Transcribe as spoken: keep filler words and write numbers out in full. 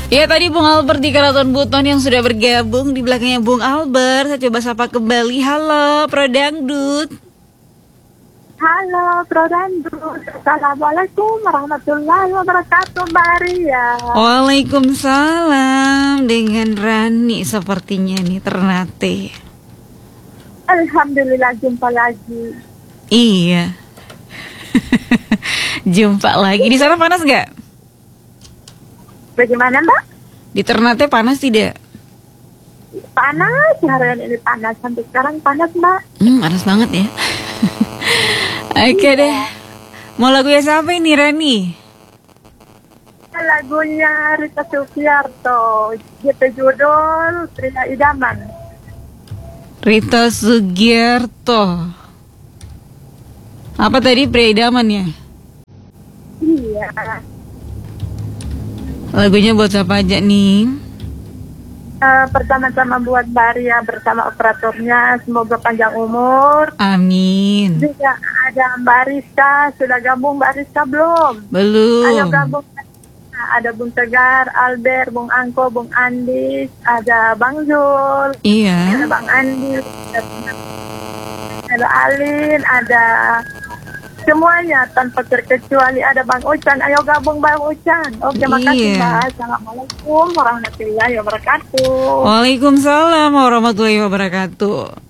Ya tadi Bung Albert di Keraton Buton yang sudah bergabung. Di belakangnya Bung Albert. Saya coba sapa kembali. Halo Pro Dangdut. Halo Pro Dangdut. Assalamualaikum warahmatullahi wabarakatuh Mbak Aria. Waalaikumsalam. Dengan Rani sepertinya nih Ternate. Alhamdulillah jumpa lagi. Iya. Jumpa lagi. Di sana panas gak? Bagaimana Mbak? Di Ternate panas tidak? Panas, harian ini panas. Sampai sekarang panas Mbak. Hmm, panas banget ya. Oke okay, deh. Mau lagu yang siapa ini Rani? Lagunya Rita Sugiarto. Gitu judul Pria Idaman. Rita Sugiarto. Apa tadi Pria Idaman ya? Iya. Lagunya buat siapa aja nih? Uh, pertama-tama buat Mbak Aria bersama operatornya, semoga panjang umur. Amin. Juga ada Mbak Rizka, sudah gabung Mbak Rizka belum? Belum. Ayo gabung. Ada Bung Tegar, Albert, Bung Angko, Bung Andis, ada Bang Zul, iya. Ada Bang Andis, ada Alin, ada semuanya tanpa terkecuali, ada Bang Ucan. Ayo gabung Bang Ucan. Oke, makasih Mbak. Assalamualaikum warahmatullahi wabarakatuh. Waalaikumsalam warahmatullahi wabarakatuh.